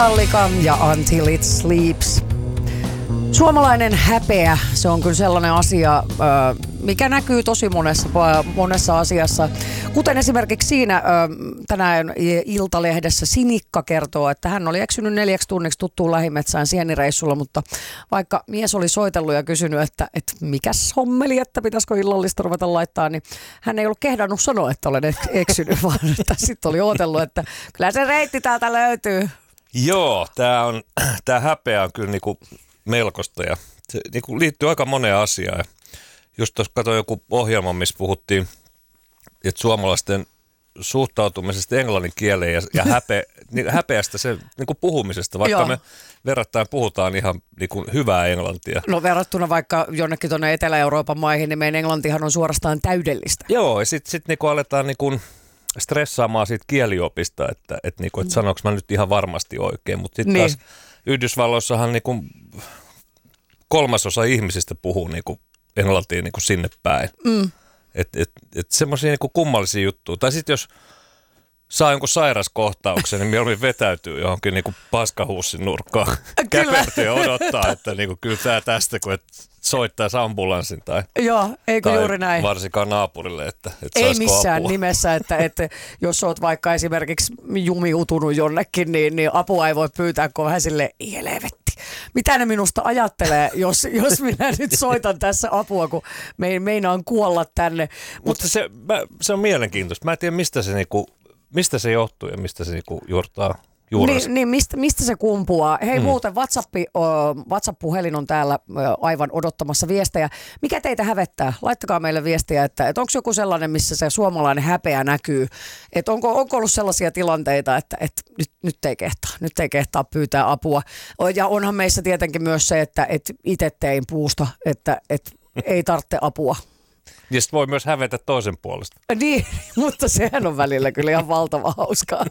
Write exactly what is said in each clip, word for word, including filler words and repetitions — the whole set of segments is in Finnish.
Metallica ja Until It Sleeps. Suomalainen häpeä, se on kyllä sellainen asia, mikä näkyy tosi monessa, monessa asiassa. Kuten esimerkiksi siinä tänään Iltalehdessä Sinikka kertoo, että hän oli eksynyt neljäksi tunniksi tuttuun lähimetsään sienireissulla, mutta vaikka mies oli soitellut ja kysynyt, että, että mikäs hommeli, että pitäisikö illallista ruveta laittaa, niin hän ei ollut kehdannut sanoa, että olen eksynyt, vaan että sitten oli odotellut, että kyllä se reitti täältä löytyy. Joo, tämä on tämä häpeä on kyllä niinku melkoista ja se niinku liittyy aika moneen asiaan. Just tuossa katsoin joku ohjelma, missä puhuttiin, että suomalaisten suhtautumisesta englannin kieleen ja, ja häpe, niin häpeästä se niinku puhumisesta, vaikka Joo. me verrattain puhutaan ihan niinku hyvää englantia. No verrattuna vaikka jonnekin tuonne Etelä-Euroopan maihin, niin meidän englantihan on suorastaan täydellistä. Joo, ja sitten sit niinku aletaan niinku stressaamaan siitä kieliopista, että et niinku, et sanoinko mä nyt ihan varmasti oikein, mutta sitten niin. taas Yhdysvalloissahan niinku kolmasosa ihmisistä puhuu niinku englantia niinku sinne päin. Mm. Että et, et semmoisia niinku kummallisia juttuja. Tai sitten jos saa jonkun sairaskohtauksen, niin mieluummin vetäytyy johonkin niinku paskahuussin nurkkaan. Käpertyy ja odottaa, että niinku, kyllä tämä tästä, kun et soittaisi ambulanssin tai, Joo, eikö tai juuri näin. varsinkaan naapurille, että et ei missään apua. Nimessä, että, että jos olet vaikka esimerkiksi jumiutunut jonnekin, niin, niin apua ei voi pyytää, kun vähän silleen, helvetti. Mitä ne minusta ajattelee, jos, jos minä nyt soitan tässä apua, kun meinaan kuolla tänne. Mut, Mutta se, mä, se on mielenkiintoista. Mä en tiedä, mistä se, niinku, mistä se johtuu ja mistä se niinku juurtaa. Niin, niin mistä, mistä se kumpuaa? Hei mm. muuten WhatsApp, WhatsApp-puhelin on täällä aivan odottamassa viestejä. Mikä teitä hävettää? Laittakaa meille viestiä, että, että onko joku sellainen, missä se suomalainen häpeä näkyy. Että onko, onko ollut sellaisia tilanteita, että, että nyt, nyt ei kehtaa, nyt ei kehtaa pyytää apua. Ja onhan meissä tietenkin myös se, että, että itse tein puusta, että, että ei tarvitse apua. Ja sitten voi myös hävetä toisen puolesta. Niin, mutta sehän on välillä kyllä ihan valtava hauskaa.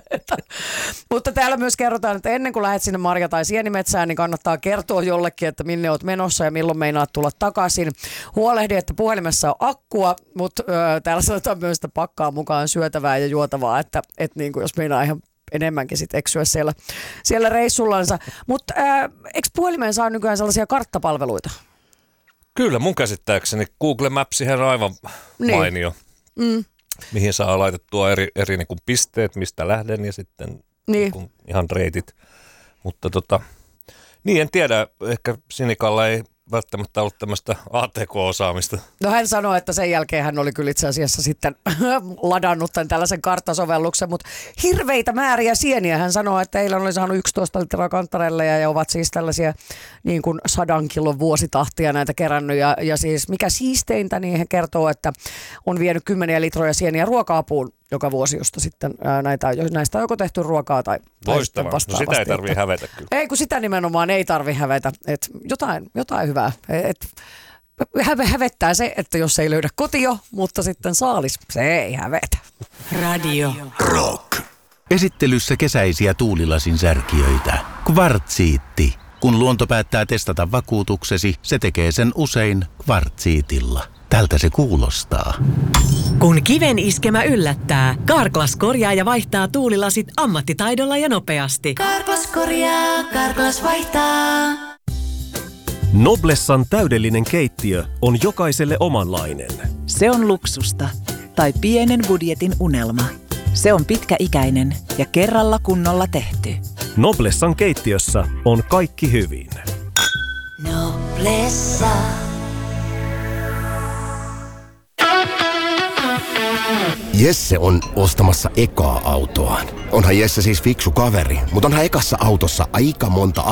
Mutta täällä myös kerrotaan, että ennen kuin lähdet sinne marja- tai sienimetsään, niin kannattaa kertoa jollekin, että minne olet menossa ja milloin meinaat tulla takaisin. Huolehdi, että puhelimessa on akkua, mutta ö, täällä sanotaan myös, että pakkaa mukaan syötävää ja juotavaa, että et, niin kuin jos meinaa ihan enemmänkin sit eksyä siellä, siellä reissullansa. Mutta eikö puhelimeen saa nykyään sellaisia karttapalveluita? Kyllä, mun käsittääkseni Google Mapsihän on aivan niin. mainio, mm. mihin saa laitettua eri, eri niin kuin pisteet, mistä lähden ja sitten niin. Niin kuin ihan reitit. Mutta tota, niin en tiedä, ehkä Sinikalla ei välttämättä ollut tämmöistä A T K-osaamista. No hän sanoi, että sen jälkeen hän oli kyllä itse asiassa sitten ladannut tämän tällaisen karttasovelluksen, mutta hirveitä määriä sieniä. Hän sanoi, että eilen oli saanut yksitoista litraa kantarelle ja ovat siis tällaisia niin kuin sadan kilon vuositahtia näitä kerännyt. Ja, ja siis mikä siisteintä, niin hän kertoo, että on vienyt kymmeniä litroja sieniä ruoka-apuun joka vuosi, josta sitten ää, näitä, näistä on joko tehty ruokaa tai, tai sitten vastaavasti. No sitä ei tarvitse hävetä kyllä. Ei, kun sitä nimenomaan ei tarvitse hävetä. Et jotain, jotain hyvää. Et, häve, hävettää se, että jos ei löydä kotio, mutta sitten saalis, se ei hävetä. Radio Rock. Esittelyssä kesäisiä tuulilasin särkijöitä. Kvartsiitti. Kun luonto päättää testata vakuutuksesi, se tekee sen usein kvartsiitilla. Tältä se kuulostaa. Kun kiven iskemä yllättää, Carglass korjaa ja vaihtaa tuulilasit ammattitaidolla ja nopeasti. Carglass korjaa, Carglass vaihtaa. Noblessan täydellinen keittiö on jokaiselle omanlainen. Se on luksusta tai pienen budjetin unelma. Se on pitkäikäinen ja kerralla kunnolla tehty. Noblessan keittiössä on kaikki hyvin. Noblessa. Jesse on ostamassa ekaa autoaan. Onhan Jesse siis fiksu kaveri, mutta onhan ekassa autossa aika monta